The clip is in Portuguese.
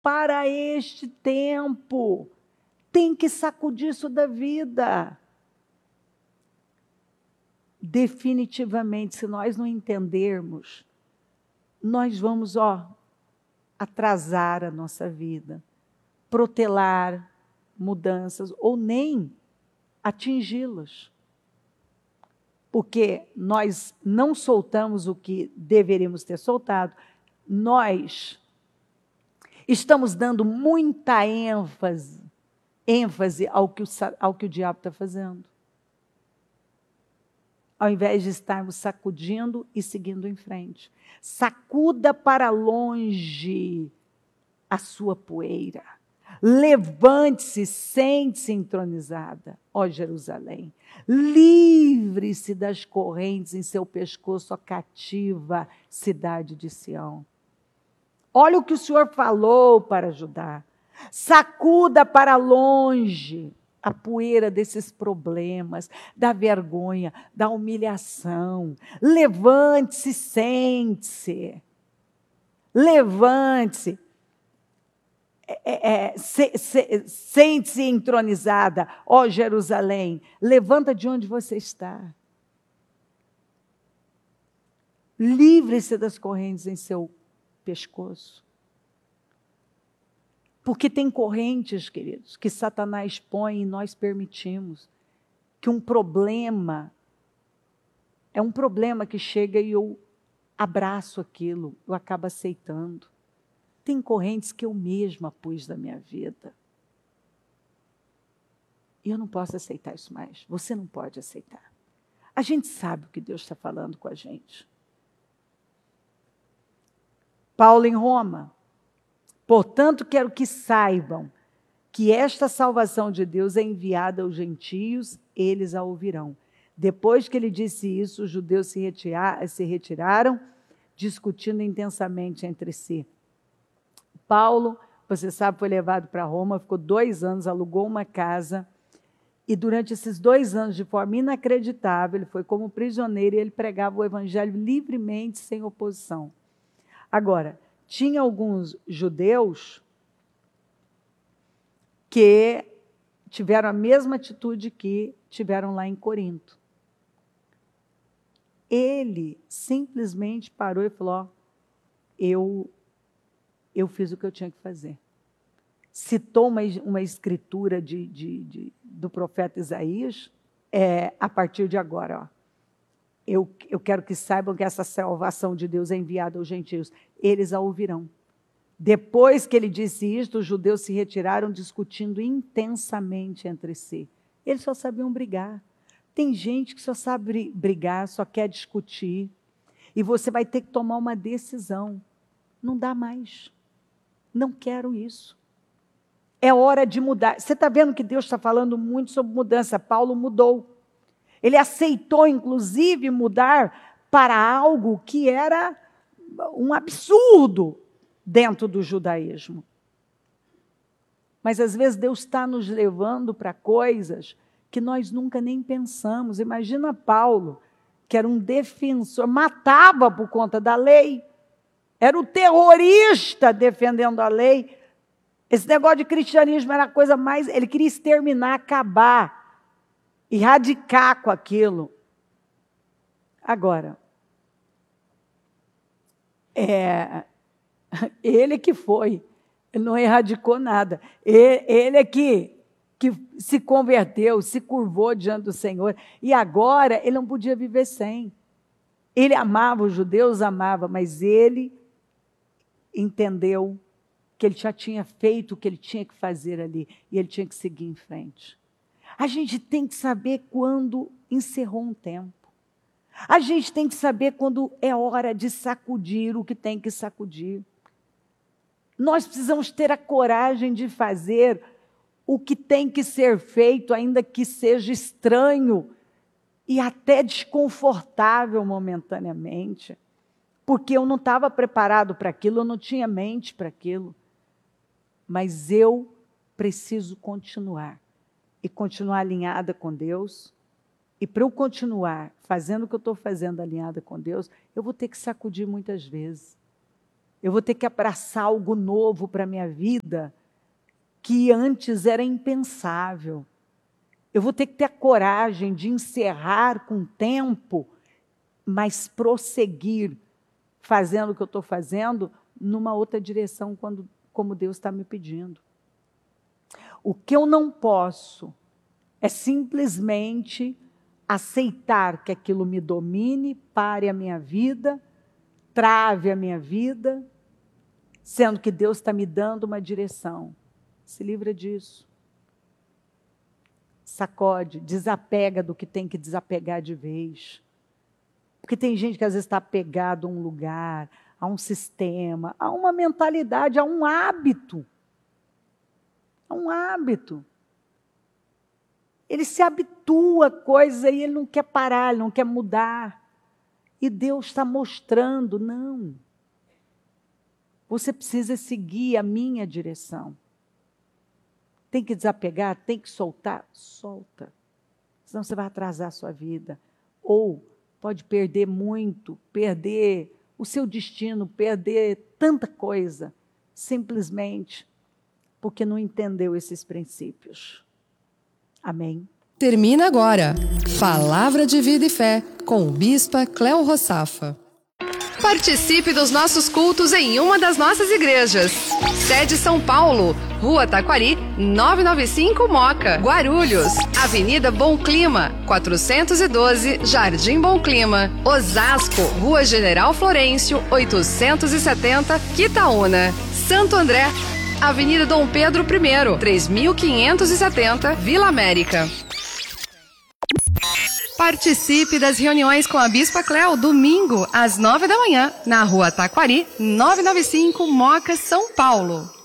para este tempo. Tem que sacudir isso da vida. Definitivamente, se nós não entendermos, nós vamos, atrasar a nossa vida, protelar mudanças ou nem atingi-las. Porque nós não soltamos o que deveríamos ter soltado, nós estamos dando muita ênfase ao que o diabo está fazendo. Ao invés de estarmos sacudindo e seguindo em frente. Sacuda para longe a sua poeira. Levante-se, sente-se entronizada, ó Jerusalém. Livre-se das correntes em seu pescoço, ó cativa cidade de Sião. Olha o que o Senhor falou para ajudar. Sacuda para longe a poeira desses problemas, da vergonha, da humilhação. Levante-se, sente-se. Levante-se. Sente-se entronizada, ó Jerusalém. Levanta de onde você está. Livre-se das correntes em seu pescoço. Porque tem correntes, queridos, que Satanás põe e nós permitimos. Que um problema, é um problema que chega e eu abraço aquilo, eu acabo aceitando. Tem correntes que eu mesma pus na minha vida. E eu não posso aceitar isso mais. Você não pode aceitar. A gente sabe o que Deus está falando com a gente. Paulo em Roma. Portanto, quero que saibam que esta salvação de Deus é enviada aos gentios, eles a ouvirão. Depois que ele disse isso, os judeus se retiraram, discutindo intensamente entre si. Paulo, você sabe, foi levado para Roma, ficou 2 anos, alugou uma casa, e durante esses 2 anos, de forma inacreditável, ele foi como prisioneiro e ele pregava o evangelho livremente, sem oposição. Agora, tinha alguns judeus que tiveram a mesma atitude que tiveram lá em Corinto. Ele simplesmente parou e falou, eu fiz o que eu tinha que fazer. Citou uma escritura do profeta Isaías, a partir de agora, eu quero que saibam que essa salvação de Deus é enviada aos gentios. Eles a ouvirão. Depois que ele disse isto, os judeus se retiraram discutindo intensamente entre si. Eles só sabiam brigar. Tem gente que só sabe brigar, só quer discutir. E você vai ter que tomar uma decisão. Não dá mais. Não quero isso. É hora de mudar. Você está vendo que Deus está falando muito sobre mudança. Paulo mudou. Ele aceitou, inclusive, mudar para algo que era um absurdo dentro do judaísmo. Mas, às vezes, Deus está nos levando para coisas que nós nunca nem pensamos. Imagina Paulo, que era um defensor, matava por conta da lei. Era o terrorista defendendo a lei. Esse negócio de cristianismo era a coisa mais... Ele queria exterminar, acabar, erradicar com aquilo. Agora, ele que foi, ele não erradicou nada. Ele é que se converteu, se curvou diante do Senhor. E agora ele não podia viver sem. Ele amava os judeus, amava, mas ele entendeu que ele já tinha feito o que ele tinha que fazer ali, e ele tinha que seguir em frente. A gente tem que saber quando encerrou um tempo. A gente tem que saber quando é hora de sacudir o que tem que sacudir. Nós precisamos ter a coragem de fazer o que tem que ser feito, ainda que seja estranho e até desconfortável momentaneamente, porque eu não estava preparado para aquilo, eu não tinha mente para aquilo. Mas eu preciso continuar. E continuar alinhada com Deus. E para eu continuar fazendo o que eu estou fazendo alinhada com Deus, eu vou ter que sacudir muitas vezes. Eu vou ter que abraçar algo novo para a minha vida que antes era impensável. Eu vou ter que ter a coragem de encerrar com o tempo, mas prosseguir fazendo o que eu estou fazendo numa outra direção, como Deus está me pedindo. O que eu não posso é simplesmente aceitar que aquilo me domine, pare a minha vida, trave a minha vida, sendo que Deus está me dando uma direção. Se livra disso. Sacode, desapega do que tem que desapegar de vez. Porque tem gente que às vezes está apegado a um lugar, a um sistema, a uma mentalidade, a um hábito. A um hábito. Ele se habitua a coisas e ele não quer parar, ele não quer mudar. E Deus está mostrando, não. Você precisa seguir a minha direção. Tem que desapegar, tem que soltar, solta. Senão você vai atrasar a sua vida. Ou pode perder muito, perder o seu destino, perder tanta coisa, simplesmente porque não entendeu esses princípios. Amém? Termina agora. Palavra de Vida e Fé, com o Bispa Cléo Rossafa. Participe dos nossos cultos em uma das nossas igrejas. Sede São Paulo, Rua Taquari, 995 Moca, Guarulhos, Avenida Bom Clima, 412, Jardim Bom Clima, Osasco, Rua General Florencio, 870, Quitaúna, Santo André, Avenida Dom Pedro I, 3570, Vila América. Participe das reuniões com a Bispa Cléo, domingo, às 9 da manhã, na Rua Taquari, 995, Moca, São Paulo.